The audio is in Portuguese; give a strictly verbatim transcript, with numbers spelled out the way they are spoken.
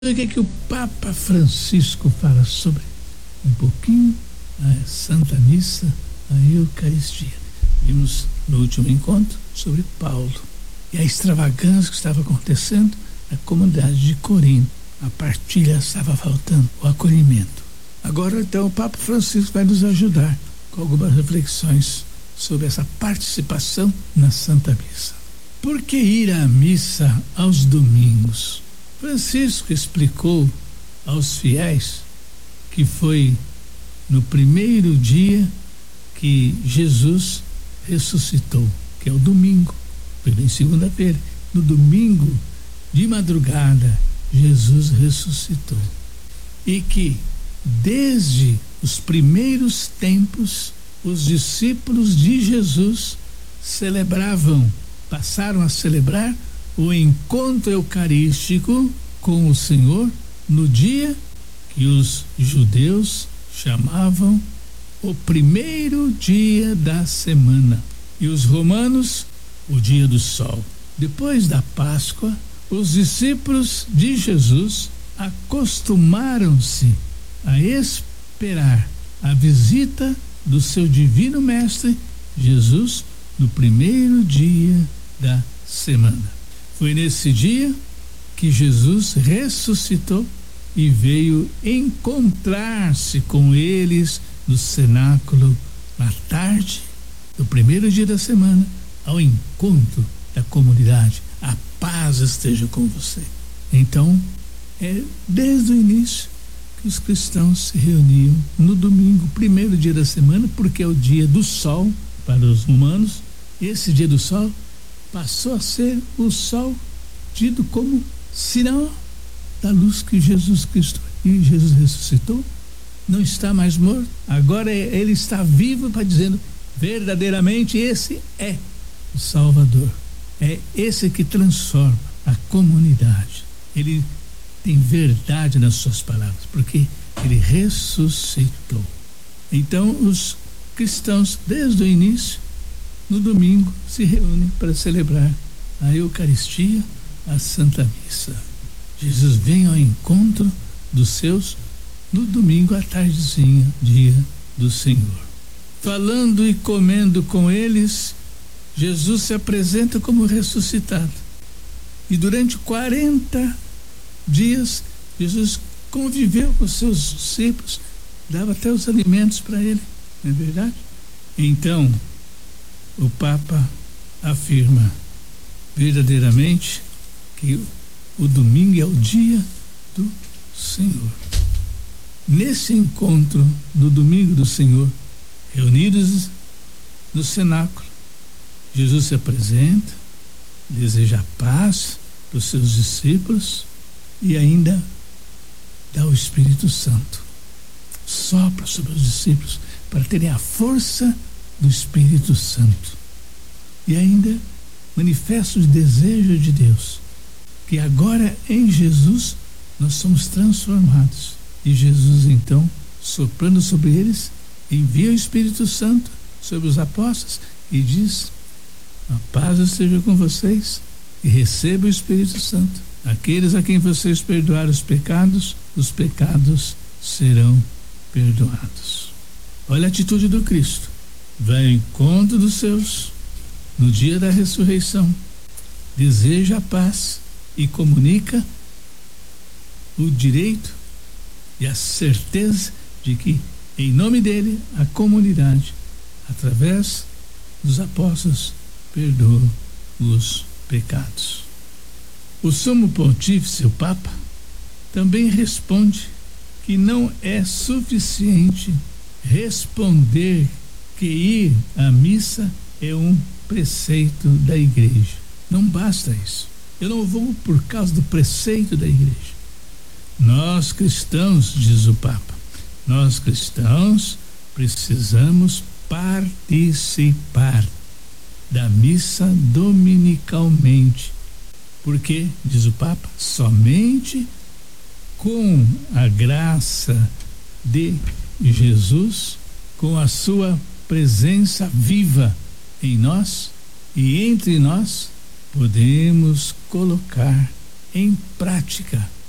O que, é que o Papa Francisco fala sobre um pouquinho a Santa Missa, a Eucaristia. Vimos no último encontro sobre Paulo e a extravagância que estava acontecendo na comunidade de Corinto. A partilha estava faltando, o acolhimento. Agora então o Papa Francisco vai nos ajudar com algumas reflexões sobre essa participação na Santa Missa. Por que ir à missa aos domingos? Francisco explicou aos fiéis que foi no primeiro dia que Jesus ressuscitou, que é o domingo, foi em segunda-feira. No domingo de madrugada, Jesus ressuscitou. E que desde os primeiros tempos, os discípulos de Jesus celebravam, passaram a celebrar o encontro eucarístico com o Senhor no dia que os judeus chamavam o primeiro dia da semana e os romanos o dia do sol. Depois da Páscoa, os discípulos de Jesus acostumaram-se a esperar a visita do seu divino mestre Jesus no primeiro dia da semana. Foi nesse dia que Jesus ressuscitou e veio encontrar-se com eles no cenáculo na tarde do primeiro dia da semana, ao encontro da comunidade. A paz esteja com você. Então, é desde o início que os cristãos se reuniam no domingo, primeiro dia da semana, porque é o dia do sol para os humanos. Esse dia do sol passou a ser o sol tido como sinal da luz que Jesus Cristo e Jesus ressuscitou, não está mais morto, agora ele está vivo, para dizendo verdadeiramente esse é o Salvador, é esse que transforma a comunidade. Ele tem verdade nas suas palavras, porque ele ressuscitou. Então os cristãos desde o início, no domingo, se reúnem para celebrar a Eucaristia, a Santa Missa. Jesus vem ao encontro dos seus no domingo à tardezinha, dia do Senhor. Falando e comendo com eles, Jesus se apresenta como ressuscitado. E durante quarenta dias, Jesus conviveu com os seus discípulos, dava até os alimentos para ele, não é verdade? Então, o Papa afirma verdadeiramente que o domingo é o dia do Senhor. Nesse encontro do domingo do Senhor, reunidos no cenáculo, Jesus se apresenta, deseja paz para os seus discípulos e ainda dá o Espírito Santo. Sopra sobre os discípulos para terem a força do Espírito Santo. E ainda manifesta o desejo de Deus, que agora em Jesus nós somos transformados. E Jesus então, soprando sobre eles, envia o Espírito Santo sobre os apóstolos e diz: a paz esteja com vocês, e receba o Espírito Santo. Aqueles a quem vocês perdoarem os pecados, os pecados serão perdoados. Olha a atitude do Cristo. Vai ao encontro dos seus no dia da ressurreição, deseja a paz e comunica o direito e a certeza de que, em nome dele, a comunidade, através dos apóstolos, perdoa os pecados. O Sumo Pontífice, o Papa, também responde que não é suficiente responder que ir à missa é um preceito da igreja. Não basta isso. Eu não vou por causa do preceito da igreja. Nós cristãos, diz o Papa, nós cristãos precisamos participar da missa dominicalmente, porque, diz o Papa, somente com a graça de Jesus, com a sua presença viva em nós e entre nós, podemos colocar em prática